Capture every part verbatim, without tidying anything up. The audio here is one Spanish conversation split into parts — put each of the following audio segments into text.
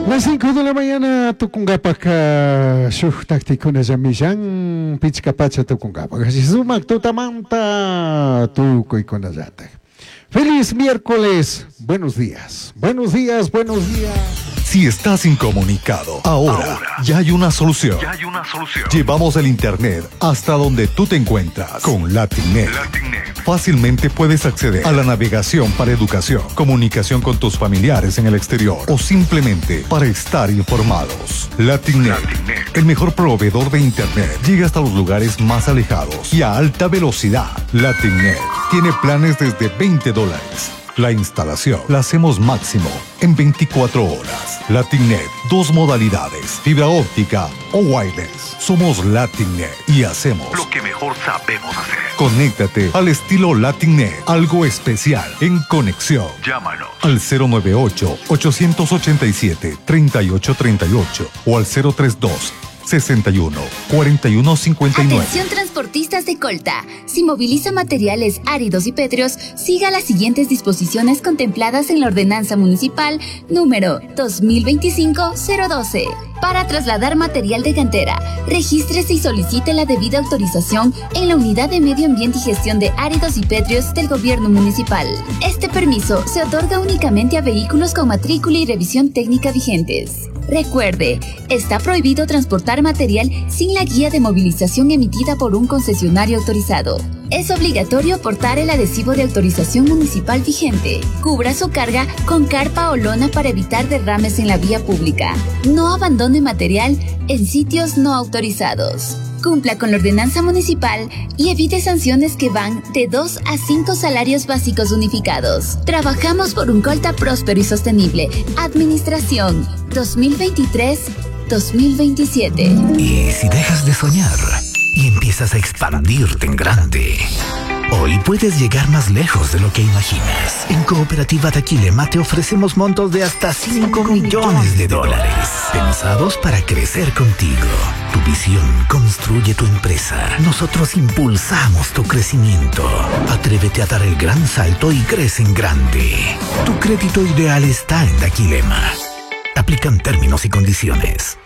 Las cinco de la mañana, Tucungapaca, Shuhtaktikuna Yamishan, Pichcapacha Tucungapaca, Sumak Tutamanta, Tucoiconayata. Feliz miércoles, buenos días, buenos días, buenos días. Si estás incomunicado, ahora, ahora ya hay una solución. Ya hay una solución. Llevamos el internet hasta donde tú te encuentras con Latinnet. Latinnet. Fácilmente puedes acceder a la navegación para educación, comunicación con tus familiares en el exterior o simplemente para estar informados. Latinnet, Latinnet, el mejor proveedor de internet, llega hasta los lugares más alejados y a alta velocidad. Latinnet tiene planes desde veinte dólares. La instalación la hacemos máximo en veinticuatro horas. Latinnet, dos modalidades, fibra óptica o wireless. Somos Latinnet y hacemos lo que mejor sabemos hacer. Conéctate al estilo Latinnet, algo especial en conexión. Llámanos al cero nueve ocho, ocho ocho siete, tres ocho tres ocho o al cero tres dos, sesenta y uno, cuarenta y uno cincuenta y nueve. Atención transportistas de Colta. Si moviliza materiales áridos y pétreos, siga las siguientes disposiciones contempladas en la Ordenanza Municipal número dos mil veinticinco cero doce. Para trasladar material de cantera, regístrese y solicite la debida autorización en la Unidad de Medio Ambiente y Gestión de Áridos y Pétreos del Gobierno Municipal. Este permiso se otorga únicamente a vehículos con matrícula y revisión técnica vigentes. Recuerde, está prohibido transportar material sin la guía de movilización emitida por un concesionario autorizado. Es obligatorio portar el adhesivo de autorización municipal vigente. Cubra su carga con carpa o lona para evitar derrames en la vía pública. No abandone material en sitios no autorizados. Cumpla con la ordenanza municipal y evite sanciones que van de dos a cinco salarios básicos unificados. Trabajamos por un Colta próspero y sostenible. Administración dos mil veintitrés dos mil veintisiete. ¿Y si dejas de soñar y empiezas a expandirte en grande? Hoy puedes llegar más lejos de lo que imaginas. En Cooperativa Daquilema te ofrecemos montos de hasta cinco millones de dólares, pensados para crecer contigo. Tu visión construye tu empresa. Nosotros impulsamos tu crecimiento. Atrévete a dar el gran salto y crece en grande. Tu crédito ideal está en Daquilema. Aplican términos y condiciones.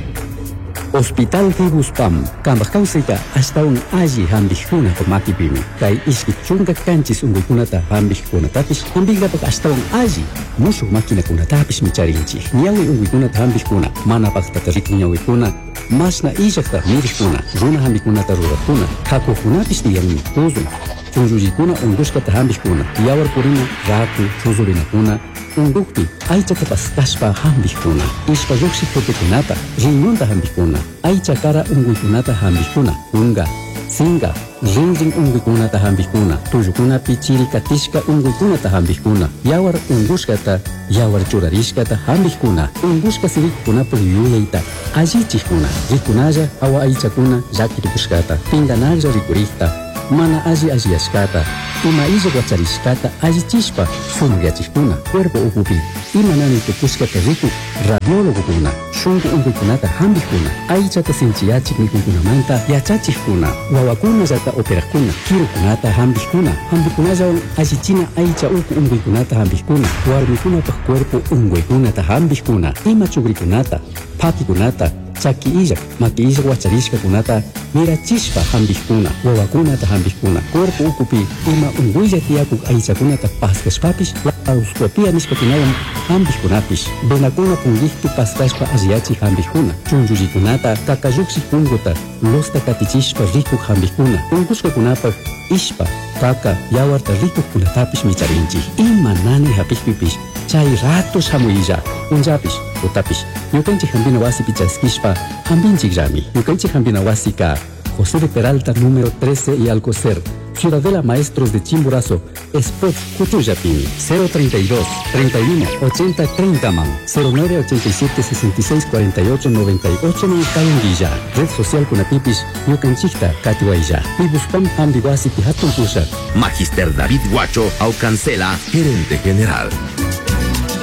Hospital Tibuspam, Kambakausita, hasta un aji hambijuna por makipimi. Kai iskichunga kanchis ungukunata hambijuna tapis, hambigapak hasta un aji. Musu makina kuna tapis micharinchi. Niawi ungukunata hambijuna, mana paktatariku niawikuna. Masna ijakta mirikuna, runa hambikunata rurakuna. Kaku hunapis niyami tuzun. Chunjujikuna unguskata hambijuna. Yawar purina, raku, chuzurinakuna. Undukti, aichata paskashpa hambijuna. Ishpa yuksikotekunata, riñonta hambijuna. Aichakara unguikunata hambijuna. Unga, singa, rinrin unguikunata hambijuna. Tuyukuna pichiri katishka unguikunata hambijuna. Yawar unguskata, yawar churarishkata hambijuna. Unguska sirikuna puyuyaita. Allichikuna, rikunaya awa aichakuna yakirikushkata. Pinganaya rikurikta. Mana aji ajiyashkata, ima ija guacharishkata ajichishpa, sumugyachikuna, cuerpo upupi, ima nani tukushkata riku, radiólogo kuna, shungu unguikunata hambijuna, aichata sinchiyachik mikunkunamanta yachachikuna, wawakuna yata operakuna, kirukunata hambijuna, hambikunaya ajichina aicha uku unguikunata hambijuna, warmikunata cuerpo unguikunata hambijuna, ima chugrikunata, pakikunata, chaki ijak, maki ijak guacharishka kunata, mira chispa hambijkuna, wawakunata hambijkuna, cuerpo ukupi, ima unguilla tiakuk aichakunata paskashpapish, la auskopia nishpakinawan hambijkunapish, benakuna pungihtu paskashpa aziachi hambijkuna, chunjujikunata, kakayuksi kunguta, losta katichishpa rikuk hambijkuna, unguska kunapa, ishpa, kaka, yawarta rikuk kunatapish micharinchi, ima nani hapishpipish, chay ratos hamuilla, unjapish, utapish, yukanchik hambina wasi pichaskishpa, hambinchik rami, yukanchik hambina wasi ka, José de Peralta número trece y Alcocer, Ciudadela Maestros de Chimborazo, Spot Cutuyapini, cero treinta y dos, treinta y uno, ochenta, treinta man, cero nueve, ochenta y siete, sesenta y seis, cuarenta y ocho, noventa y ocho Calendilla, Red Social Kunatipis, Yucanchikta, Katiwailla, Pibuspam Ambiguasi Pihatun Pusha. Magister David Guacho, Aucancela, Gerente General.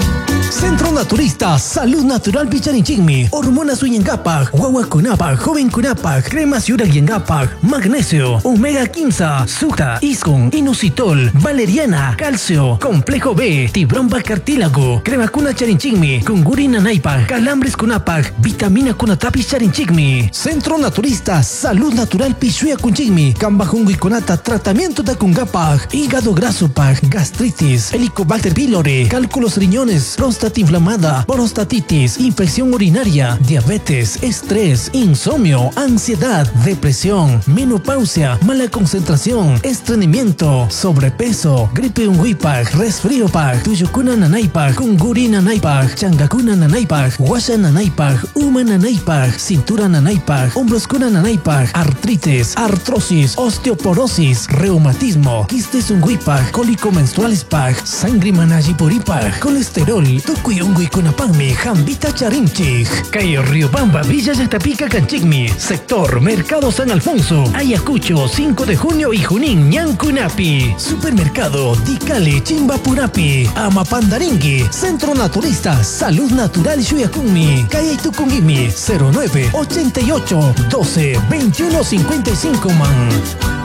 Centro Naturista, Salud Natural Picharinchigmi, Hormonas Uyengapak, Guagua Kunapak, Joven Kunapak, Cremas Yura Yengapak, Magnesio, Omega quince, Suta, Iscon, Inositol, Valeriana, Calcio, Complejo B, Tibromba Cartílago, Crema Kuna Charinchigmi, Kungurina Naipak, Calambres Kunapak, Vitamina Kunatapi Charinchigmi. Centro Naturista, Salud Natural Pishuya Kunchigmi, Kambajungu y Kunata, Tratamiento de Kungapak, Hígado Graso Pak, Gastritis, Helicobacter pylori, Cálculos riñones, próstata inflamada, prostatitis, infección urinaria, diabetes, estrés, insomnio, ansiedad, depresión, menopausia, mala concentración, estreñimiento, sobrepeso, gripe unguipak, resfrío pak, tuyukuna nanaipak, kunguri nanaipak, changakuna nanaipak, washa nanaipak, uma nanaipak, cintura nanaipak, hombros kuna nanaipak, artritis, artrosis, osteoporosis, reumatismo, quistes unguipak, cólico menstruales pak, sangre manajipuripak, colesterol, Tukuyungui Kunapagmi, Jambita Charinchig, Cayo Riobamba, Villa Yatapica Canchigmi, Sector Mercado San Alfonso, Ayacucho, cinco de junio y Junín, Ñancunapi, Supermercado Dicali, Chimbapurapi, Amapandaringui, Centro Naturista, Salud Natural Shuyakumi, Calle Tukungimi, cero nueve ochenta y ocho doce veintiuno cincuenta y cinco man.